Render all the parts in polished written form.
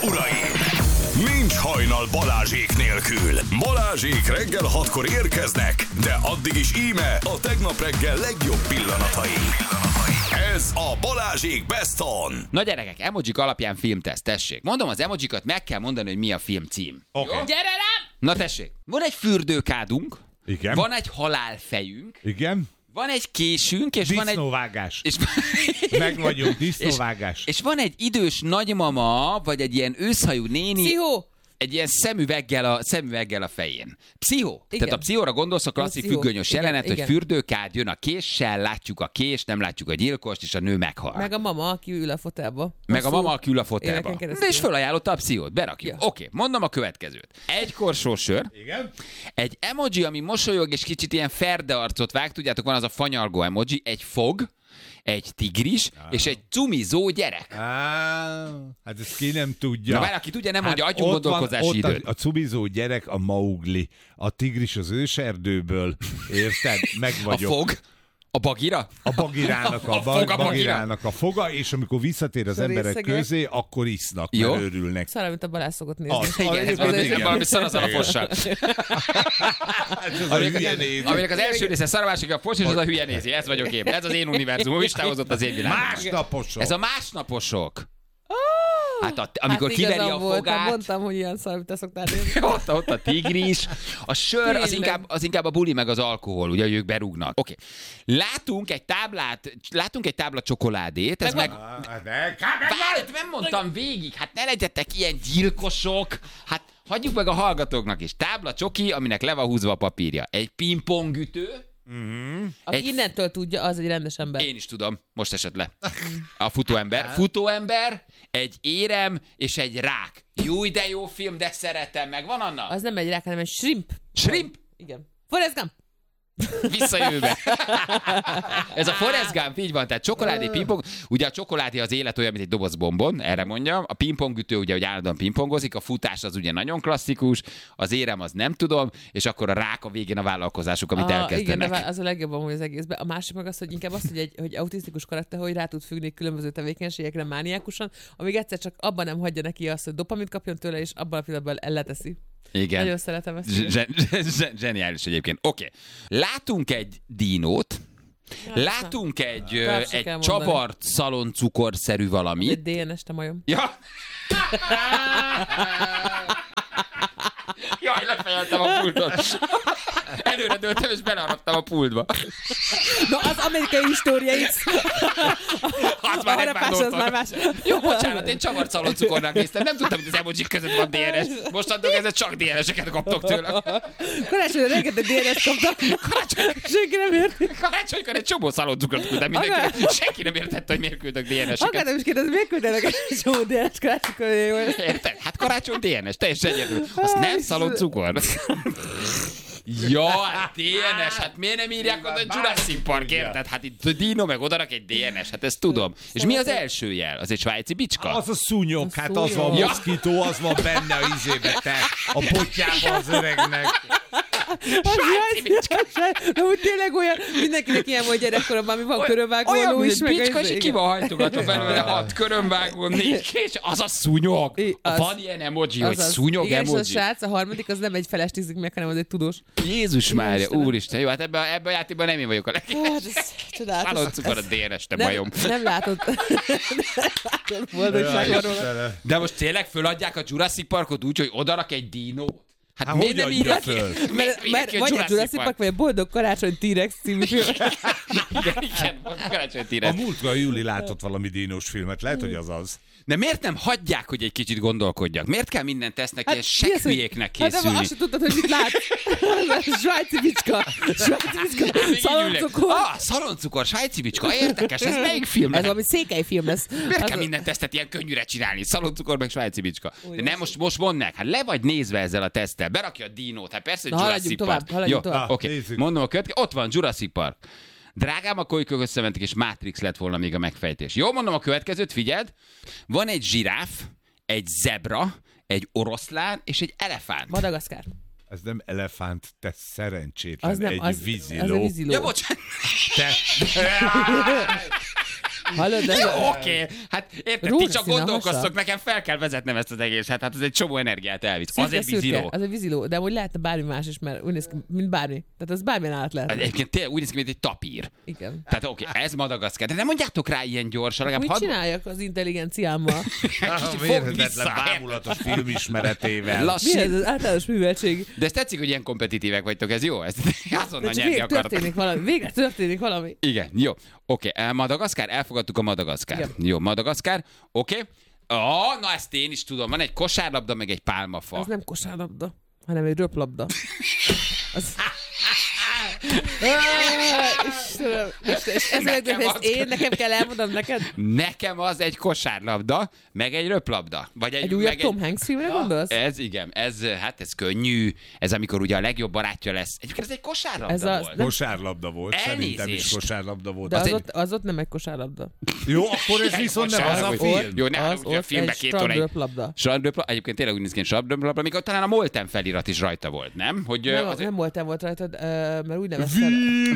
uraim! Nincs hajnal Balázsék nélkül. Balázsék reggel 6-kor érkeznek, de addig is íme a tegnap reggel legjobb pillanatai. Ez a Balázsék Best On. Na gyerekek, emojik alapján filmteszt, tessék. Mondom az emojikat, meg kell mondani, hogy mi a film cím. Okay. Gyere rám! Na tessék, van egy fürdőkádunk, Igen. van egy halálfejünk, Igen. van egy késünk, és van egy... Disznóvágás. És... Meg vagyunk, disznóvágás. És van egy idős nagymama, vagy egy ilyen őszhajú néni... Pszichó! Egy ilyen szemüveggel a fején. Pszichó. Igen. Tehát a pszichóra gondolsz, a klasszik pszichó. függönyös Igen, jelenet, igen. hogy fürdőkád jön a késsel, látjuk a kést, nem látjuk a gyilkost, és a nő meghal. Meg a mama, aki ül a fotelba. Meg a mama, aki ül a fotelba. éveken keresztül. És fölajánlotta a pszichót, berakjuk. Ja. Oké, mondom a következőt. Egy korsó sör, Igen. egy emoji, ami mosolyog, és kicsit ilyen ferde arcot vág, tudjátok, van az a fanyargó emoji, egy fog, egy tigris, és egy cumizó gyerek. Hát ezt ki nem tudja. Na várj, aki tudja, nem mondja, adjunk ott van- gondolkozási ott időt. A cumizó gyerek a Maugli, a tigris az őserdőből, érted? Meg A vagyok. fog, a bagira? A bagirának A fog a bagirának a foga, és amikor visszatér az emberek részege. közé, akkor isznak, Jó. mert örülnek. Szarra, mint a Balázs szokott nézni. Az. Igen, ez Igen. valami szar az alapossal. Ez a hülye néz. Aminek az első része szar, a másik a fos, és az a hülye nézi. Ez vagyok én. Ez az én univerzumom, is távozott az én világom. Másnaposok. Ez a másnaposok. Hát amikor hát kiveri a igazam volt, fogát, mondtam, hogy ilyen szar, mint te szoktál nézni. ott a tigris, a sör Tényleg. az inkább a buli meg az alkohol, ugye, hogy ők berúgnak. Oké. Látunk egy tábla csokoládét, ez meg... Várj, nem mondtam végig, hát ne legyetek ilyen gyilkosok, hát hagyjuk meg a hallgatóknak is. Tábla csoki, aminek le van húzva a papírja. Egy pingpongütő, Aki innentől tudja, az egy rendes ember. én is tudom, most esett le. A futóember, egy érem és egy rák. Jó, de jó film, de szeretem, meg van Anna? Az nem egy rák, hanem egy shrimp. Shrimp? Igen. Forrest Gump. Visszajövőbe. Ez a Forrest Gump, így van, tehát csokoládé, pingpong. Ugye a csokoládé az élet olyan, mint egy doboz bombon, erre mondjam. A pingpongütő ugye, hogy állandóan pingpongozik, a futás az ugye nagyon klasszikus, az érem az nem tudom, és akkor a rák a végén a vállalkozásuk, amit elkezdenek. Igen, de az a legjobb amúgy az egészben. A másik meg az, hogy inkább az, hogy autisztikus karakter, hogy rá tud függni különböző tevékenységekre mániákusan, amíg egyszer csak abban nem hagyja neki azt, hogy dopamint kapjon tőle, és abban a pillanatban elleteszi. Igen. Nagyon szeretem ezt. Zseniális egyébként. Oké. Látunk egy dínót, látunk egy csavart szaloncukorszerű valamit. Egy DNS-te majom. Ja. Jaj, lefejeltem a pultot. Előre dőltem, és beleharaptam a pultba. Na, az amerikai história X. Az már harapás, az már más. Jó, bocsánat, én csavart szaloncukornak néztem. Nem tudtam, hogy az emojik között van DNS. Mostantól kezdve csak DNS-eket kaptok tőle. Karácsonyra rengeteg DNS kaptam. Senki nem érti. Karácsonykor egy csomó szaloncukrot küldtem mindenkinek. Senki nem értette, hogy miért küldök DNS-eket. Akartam is kérdezni, miért küldenek egy csomó DNS karácsonykor, hogy jó. Érted? Hát karácsony DNS, teljesen egyedül. Azt nem szaloncukor. Ja, DNS, hát miért nem írják oda Jurassic Park, érted? Hát itt Dino meg odarak egy DNS, hát ezt tudom. És mi az első jel? Az egy svájci bicska? Az a szúnyog, hát az van, Ja. moszkító, az van benne a izébe, te, a botjában az öregnek. De úgy tényleg olyan, mindenkinek ilyen volt gyerekkoromban, ami van körönvágó, Olyan, ló mint is, egy meg bicska, és ki van hajtogatva belőle 6 körömvágón, 4 és az a szúnyog. Van ilyen emoji, hogy szúnyog igen, és emoji. a srác, a harmadik, az nem egy feles tízik meg, hanem az egy tudós. Jézus Mária, Istenem. úristen, jó, hát ebben a játékban nem én vagyok a Hát, legjobb. ez csodálatos. Szaloncukor a DNS, te bajom. Nem látod. Boldogságról. De most tényleg föladják a Jurassic Parkot úgy, hogy odarak egy dinót? Hát Hát miért hogy nem adja írják föl? Mert vagy a Jurassic Park, vagy a Boldog Karácsony T-Rex című film. Igen, karácsony A tíre. múltkor Júli látott valami dínos filmet, lehet, hogy az az. De miért nem hagyják, hogy egy kicsit gondolkodjak? Miért kell minden tesznek ilyen mi az, hogy- sekhülyéknek Hát de készülni? azt sem tudtad, hogy mit látsz. Svájci bicska. Svájci bicska. Szaloncukor. Szaloncukor, svájci bicska, érdekes, ez melyik film? Ez lehet? valami székely film lesz. Miért kell minden tesztet ilyen könnyűre csinálni? Szaloncukor meg svájci bicska. De nem, most mondd meg, hát le vagy nézve ezzel a teszttel, berakja a dinót, hát persze, hogy Na, Jurassic haladjunk Park. tovább, haladjunk Jó, tovább. oké, Nézzük. mondom a következő, ott van Jurassic Park. Drágám, a kolykök összementek, és Matrix lett volna még a megfejtés. Jó, mondom a következőt, figyeld. Van egy zsiráf, egy zebra, egy oroszlán és egy elefánt. Madagaszkár. Ez nem elefánt, te szerencsétlen, Az nem, egy az víziló. egy víziló. Ja, bocsánat. Te... Hallod, de... Jó, oké. Hát érted, ti Rózsaszín csak a gondolkoztok, hasa. nekem fel kell vezetnem ezt az egészet. Hát ez egy csomó energiát elvisz. Az Szürke, egy víziló. Az egy víziló, de hogy lehetne bármi más is, mert úgy néz ki, mint bármi. Tehát az bármilyen állat lehet. Egyébként tényleg úgy néz ki, mint egy tapír. Igen. Tehát oké, ez Madagaszkár. De nem mondjátok rá ilyen gyorsan. Legalább Mit csináljak az intelligenciámmal? Fogd Mérhetetlen vissza. bámulatos filmismeretével. Mi Lassít. ez az általános műveltség? De ez tetszik, hogy ilyen kompetitívek vagytok, ez jó? Ezt azonnal De csak nyerni végre akartak. történik valami. Végre történik valami. Igen, jó. Oké, Madagaszkár, elfogadtuk a Madagaszkár. Igen. Jó, Madagaszkár, oké. Na ezt én is tudom, van egy kosárlabda, meg egy pálmafa. Az nem kosárlabda, hanem egy röplabda. Az... Istenem, és nekem kell elmondanom neked? Nekem az egy kosárlabda, meg egy röplabda. Vagy Egy újabb meg Tom Hanks filmre gondolsz? Ez igen, ez könnyű, ez amikor ugye a legjobb barátja lesz. Egyébként ez egy kosárlabda Ez az- volt. nem- Kosárlabda volt, szerintem is Elnézést. kosárlabda volt. De Az az ott nem egy kosárlabda. Jó, akkor ez viszont nem az a Kosárlabda. film. Jó, ne Az haragudj, a ott filmben egy 2 óráig. strandröplabda. Strandröplabda, egyébként tényleg úgy néz ki, hogy strandröplabda, amikor talán a Molten felirat is rajta volt, nem? Hogy Nem volt rajtad, mert úgy nevezted.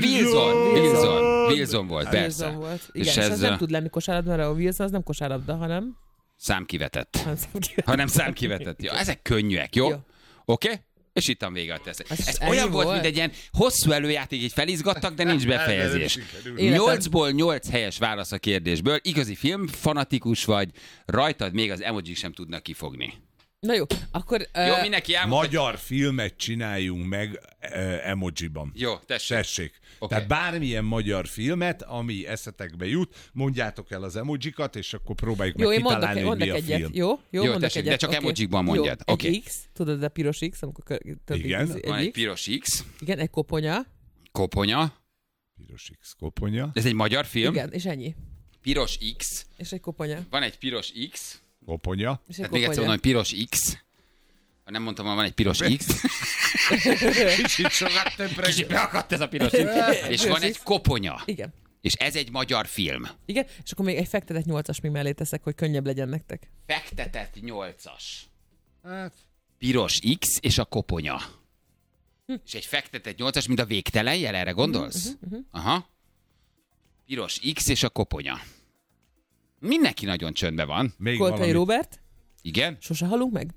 Wilson volt, persze. Wilson volt. Igen, És és az ez nem tud lenni kosárlabda, mert a Wilson az nem kosárlabda, hanem... számkivetett. szemkivetett. Hanem számkivetett. Jó, ezek könnyűek, jó? Jó. Oké? És ittam vége a teszek. Ez Ez ennyi olyan volt, volt? mint egy ilyen hosszú előjáték, így felizgattak, de nincs befejezés. Életem. 8-ból 8 helyes válasz a kérdésből. Igazi filmfanatikus vagy, rajtad még az emojik sem tudnak kifogni. Na jó, akkor... Jó, mindenki elmondta. Magyar filmet csináljunk meg emojiban. Jó, tessék. Tessék. Oké. Tehát bármilyen magyar filmet, ami eszetekbe jut, mondjátok el az emojikat, és akkor próbáljuk Jó, meg én kitalálni, hogy mi mondok a egyet. film. Jó, mondok tessék, egyet. de csak oké. emojikban mondjad. Jó, Oké. egy X, tudod, a piros X, amikor Igen. egy Van egy X. piros X, Igen, egy koponya. koponya. Piros X koponya. Ez egy magyar film. Igen, és ennyi. Piros X. És egy koponya. Van egy piros X. Koponya. És egy Tehát még egyszer koponya. mondom, hogy piros X. Ha nem mondtam, hogy van egy piros X. Kicsit sokat többre. Kicsit beakadt ez a piros X. És van egy koponya. Igen. És ez egy magyar film. Igen, és akkor még egy fektetett 8-as még mellé teszek, hogy könnyebb legyen nektek. Fektetett 8-as. Hát, Piros X és a koponya. És egy fektetett 8-as, mint a végtelen jel, erre gondolsz? Aha. Piros X és a koponya. Mindenki nagyon csöndben van. még Koltai valami. Róbert, Igen? sose halunk meg?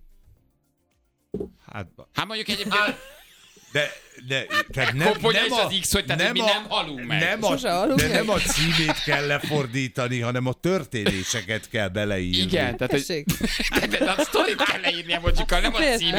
Hát Mondjuk egyébként... de tehát Koponya és az X, hogy tehát mi nem halunk meg. Nem Sose halunk de meg. nem a címét kell lefordítani, hanem a történéseket kell beleírni. Igen, tehát hogy... Tessék. De a sztorit kell leírni emocsikkal, nem a Persze. címét.